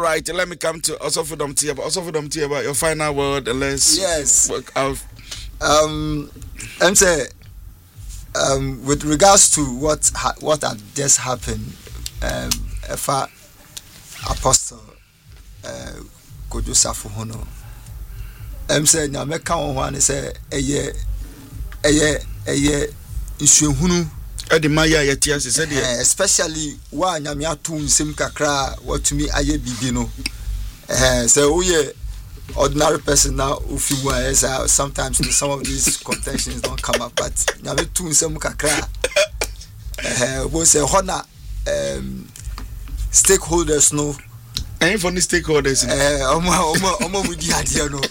right, let me come to also for them tea about your final word and let's work out. And say with regards to what had just happened, if Apostle Kojo Safuhono say na meka won ho an say eye isuhunu e de maya yeti ase say especially wa nyame ato nsem kakra watumi aye bibi no say we ordinary person now if you were sometimes some of these contentions don't come up, but nyame to nsem kakra we say hona stakeholders no and for the stakeholders omo mudi ade no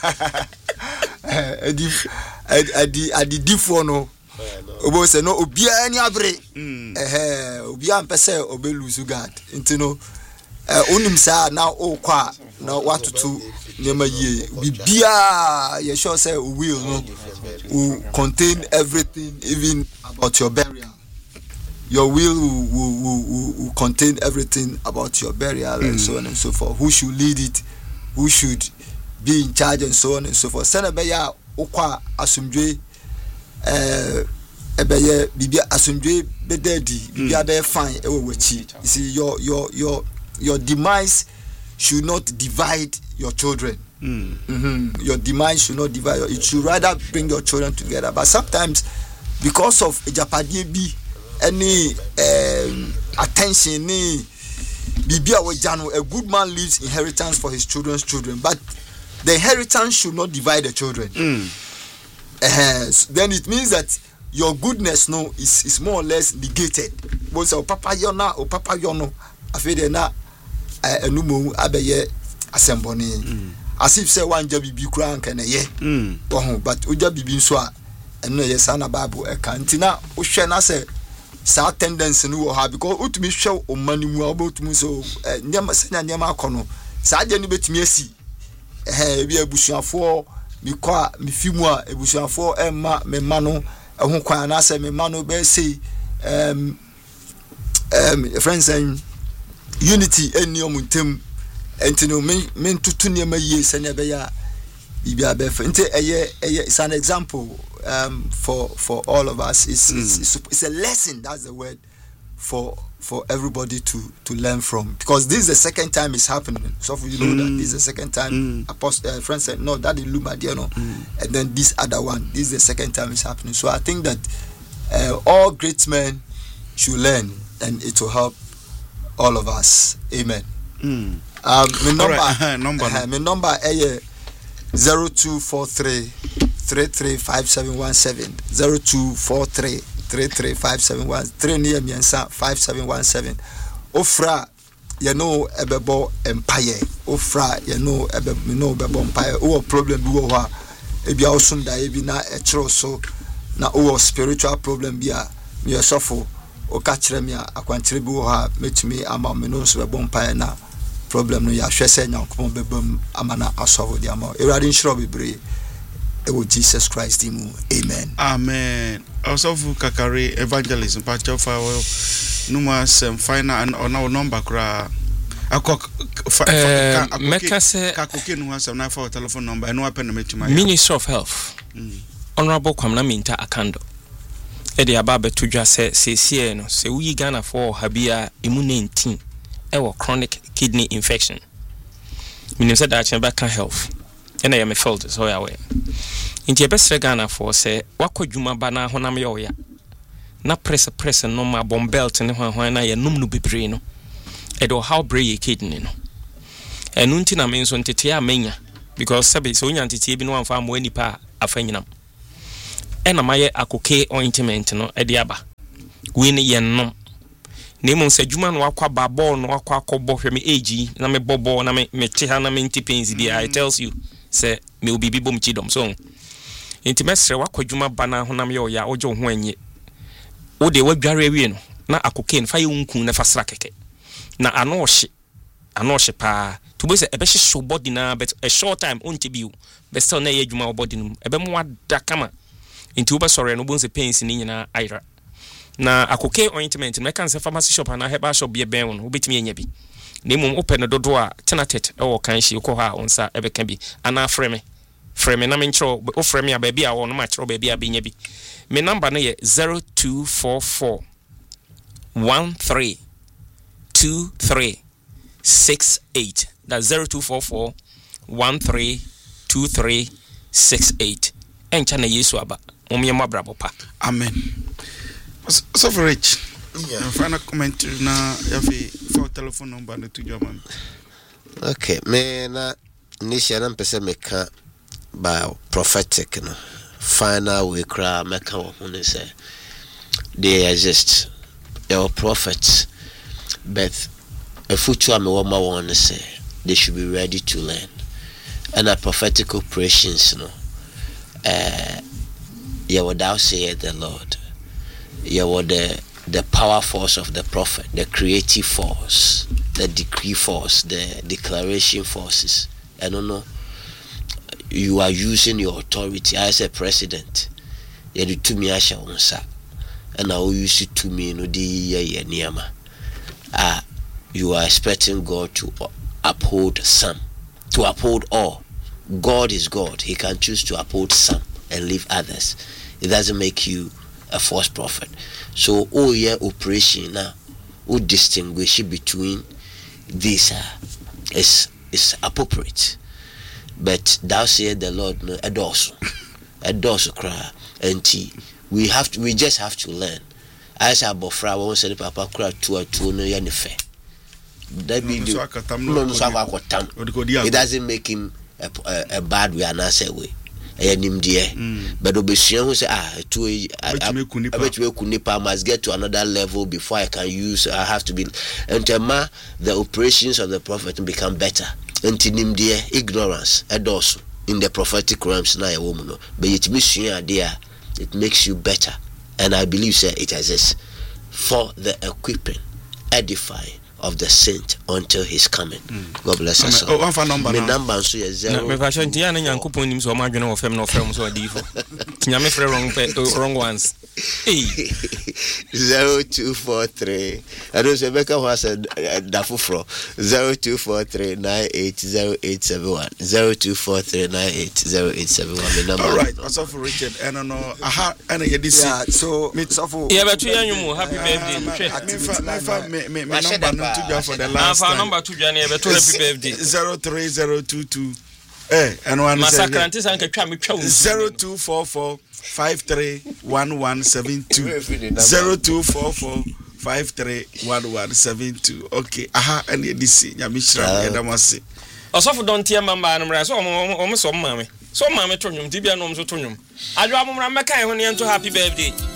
adi difo no obo say no obia ani abre obia mpese obe lose guard intino onim sa na okwa na watutu nyema ye bibia ye sure say will contain everything, even about your burial. Your will contain everything about your burial and so on and so forth. Who should lead it? Who should be in charge and so on and so forth. Senabeya okwa asumdwe ebeye bibia asumdwe bededi bibia be fine ewo wachi. You see your demise should not divide your children. Your demise should not divide. It should rather bring your children together. But sometimes because of ejapade bi any attention ni bibia wejano, a good man leaves inheritance for his children's children, but the inheritance should not divide the children. Then it means that your goodness no is more or less negated. But so papa yona or papa yono afede na enumo abeye asemboni as if say one jabi bi kura nka na ye but oja bibi nso a eno ye sana bible e kan tina wo hwe na say sa tendency no wo ha because utumi hwe o manimu abotumi so nyama sanya nyama akono sa je ni betumi asi bi abusuafo mi kwa mi fimu a abusuafo emma me ma no ho kwan na say me ma no be say friends and unity eni omuntem entino men tutu nyama ye sanya be ya bibia be ente eye is an example for all of us. It's a lesson, that's the word, for everybody to learn from, because this is the second time it's happening. So you know that this is the second time Apostle friend said no, that is Lumadiano, and then this other one, this is the second time it's happening. So I think that all great men should learn, and it will help all of us. Amen. My number 0243 335717 0243 335713 near me 5717. Ofra you know ebebo empire. Ofra you know ebebo empire. O problem bi wo ha ebi awsunda ebi na echiro so na o spiritual problem bi a me yosofo o ka kire me akwankyere bi wo ha metumi ama me no so bebo empire na problem no ya hwese nyankopon bebam amana asovo di ama erade nshiro bebre ewo Jesus Christ imu. Amen. Also for Kakari evangelism patch of our numerous final and on our number kra meka se kakoke no have na for telephone number and no happen me to my Minister of Health Honorable Kwamna Minta Akando edi ababe tudwa se sie no se wi Ghana for habia emu 19 ewo chronic kidney infection. Minim said that chamber can health. And I am a fault, so I wear. In the best Ghana for say, what could you bana honam yoya? Na press no ma bomb belt and when I num no be brino. Edo how bray ye kidney no. And untina means on titia mania, because Sabi so yanti bin one farm when pa a fenum. And a maya akoke ointment no ediaba. Winnie yen no. Nemo se juma no akwa babo no akwa kobo hwe me agi na me bobo na me cheha na me ntipens dia. It tells you say me obi bibom chidom so intimesre wakwa juma bana honam yo ya ojo ho anye wo de wadware awie no na akoken fa ye nkun na fasra keke na ano hye pa to be say ebe hye body na but a short time on tibiu be still na ye juma body no ebe mo wada kama inti wo be sore no bon se pains ni nyina aira na akoke ointment na kan se pharmacy shop na herbal shop be ben no obetimi anya bi na mmom open dodo a tenatet e wo kan hye ko ha onsa e be ka bi ana frame na me nkyerɛ o frame a ba bi a wo no ma kyerɛ ba bi a benya bi me number no ye 0244 132368. That's 0244 132368. Enchana Yesu aba. Omiyama brabo pa. Amen. So for Rich. Yeah. Final comment na yafi for telephone number no to your man. Okay, me na nisha na mpese meka ba prophetic no. Final we cry meka wo hune say they exist. Your prophets, but a future me what my want to say they should be ready to learn. And a prophetic operations, yeah, what thou say the Lord, yeah, what the power force of the prophet, the creative force, the decree force, the declaration forces. I don't know. You are using your authority as a president. You do to me asha onsa. And I will use it to me no di niyama. You are expecting God to uphold some, to uphold all. God is God. He can choose to uphold some and leave others. It doesn't make you a false prophet. So all your operation now, who distinguish between these is appropriate. But thou say the Lord no adorso cry and we just have to learn. As a bofra won't say papa cry to no yanife. That be it doesn't make him a bad way and answer way. But obession who say I must get to another level before I can use. I have to be until the operations of the prophet become better. Until him dear ignorance also in the prophetic realms na a woman. But it makes you better, and I believe it exists for the equipping, edifying of the saint until his coming. God bless us. Oh, one number. My number so is 0. Me fashion tia na Nyankopon nim so ma dwene wo fem no frem so adifo. Tinya me frɛ wrong ones. 0243. I don't say Becca was a dafufro. 0243980871. 0243980871. My number. All right. Also for Richard, and I know. Aha, and I this. Yeah. So yeah, but you happy birthday. Me number no to go for the last time. Number 2 Johnny, but happy birthday. 03022. And one Massacre antes anke twa me twa 0244 531172 0244531172. Okay, aha, and this Nyamishra Yadamasi. Osofo don tie mamba no mra so omo so mama me. So mama to nwum tibia no so to nwum. Adwa momra meka e ho ne ento happy birthday.